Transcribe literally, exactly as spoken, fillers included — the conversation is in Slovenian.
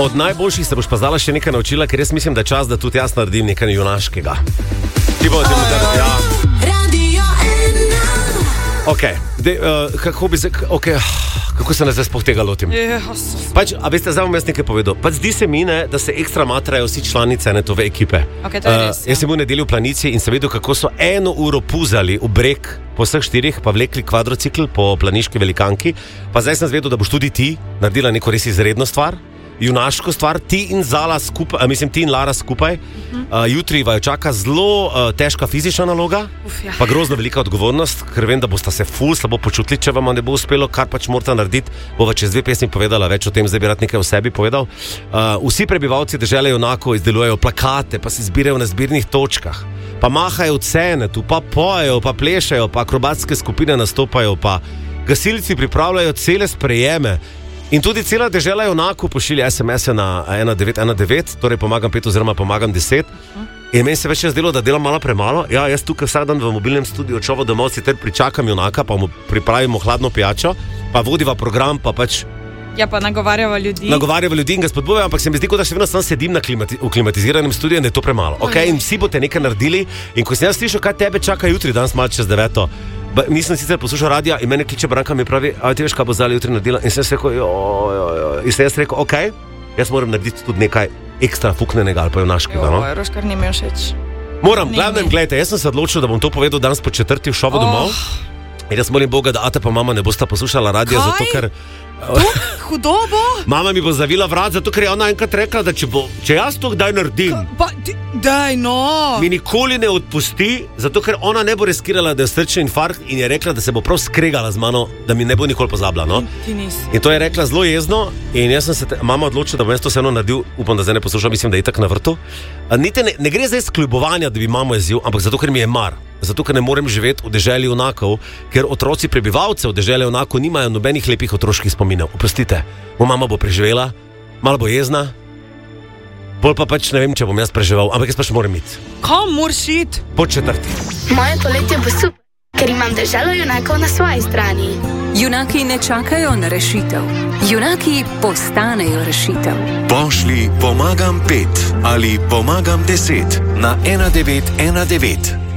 Od najboljših se boš pa zdala še nekaj naučila, ker jaz mislim, da je čas, da tudi jaz naredim nekaj junaškega. Ti bo, ti bo, da, ja. Radio ena. Ok, de, uh, kako bi se, ok, kako se ne zdaj spoh tega lotim? Pač, a veste, zdaj bom jaz nekaj povedal. Pač zdi se mi, ne, da se ekstra matrajo vsi članice netove ekipe. Ok, to je res, uh, jaz sem bil v nedelju v Planici in sem videl, kako so eno uro puzali v breg po vseh štirih, pa vlekli kvadrocikl po planiški velikanki. Pa zdaj sem zvedel, da boš tudi ti naredila neko res izredno stvar, junaško stvar, ti in Zala skupaj, mislim, ti in Lara skupaj. Uh, jutri vaju čaka zelo uh, težka fizična naloga, Uf, ja. pa grozno velika odgovornost, ker vem, da boste se ful slabo počutili, če vam ne bo uspelo, kar pač morate narediti. Bova čez dve pesmi povedala več o tem, zdaj bi rad nekaj o sebi povedal. Uh, vsi prebivalci dežele junakov izdelujejo plakate, pa se zbirajo na zbirnih točkah, pa mahajo cene tu, pa pojejo, pa plešajo, pa akrobatske skupine nastopajo, pa gasilci pripravljajo cele sprejeme. In tudi cela dežela junakov pošilja es em es-e na ena devet ena devet, torej pomagam pet oziroma pomagam deset. In meni se več je zdelo, da delam malo premalo. Ja, jaz tukaj vsak dan v mobilnem studiu čovo domov sicer pričakam junaka, pa mu pripravimo hladno pijačo, pa vodiva program, pa pač Ja, pa nagovarjava ljudi. nagovarjava ljudi in ga spodbujajo, ampak se mi zdi, kot da še vedno sam sedim na klimati, v klimatiziranem studiu in da je to premalo. Okay? In vsi boste nekaj naredili. In ko sem jaz slišal, kaj tebe čaka jutri, danes malo čez deveto, ba, nisem sicer poslušal radia in mene kliče Branka, mi pravi, a ti veš, kaj bo Zala jutri naredila? In sem jaz rekel, jo, jo, jo. In sem jaz rekel, ok, jaz moram narediti tudi nekaj ekstra fuknenega ali pa junaškega. No? Jo, Roškar ni mi všeč. Moram, Ni, glavnem, ni. gledajte, jaz sem se odločil, da bom to povedal danes po četrti v šovu Oh. domov. In jaz molim Boga, da ate pa mama ne bosta poslušala radia, Kaj? zato ker Hudo bo? mama mi bo zavila vrat, zato ker je ona enkrat rekla, da če, bo, če jaz to kdaj naredim, Pa, ti, daj no. mi nikoli ne odpusti, zato ker ona ne bo riskirala, da je srčni infarkt in je rekla, da se bo prav skregala z mano, da mi ne bo nikoli pozabila. No? Ti nisi. In to je rekla zelo jezno in jaz sem se te, mama odločila, da bom jaz to vseeno naredil, upam, da zdaj ne poslušam, mislim, da je itak na vrtu. A, niti ne, ne gre zdaj skljubovanja, da bi mamo jezil, ampak zato, ker mi je mar. Zato, ker ne morem živeti v deželi junakov, ker otroci prebivalcev dežele junakov nimajo nobenih lepih otroških spominov. Oprostite, moja mama bo preživela, malo bo jezna, bolj pa pač ne vem, če bom jaz preživel, ampak jaz pač moram iti. Kam moraš iti? Po četrti. Moje poletje bo super, ker imam deželo junakov na svoji strani. Junaki ne čakajo na rešitev. Junaki postanejo rešitev. Pošlji pomagam pet ali pomagam deset na ena devet ena devet.